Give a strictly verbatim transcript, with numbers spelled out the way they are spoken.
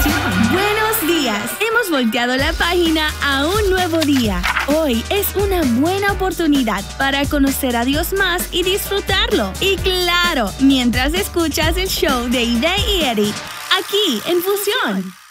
Fusión. Buenos días. Hemos volteado la página a un nuevo día. Hoy es una buena oportunidad para conocer a Dios más y disfrutarlo. Y claro, mientras escuchas el show de Ide y Eddie, aquí en Fusión.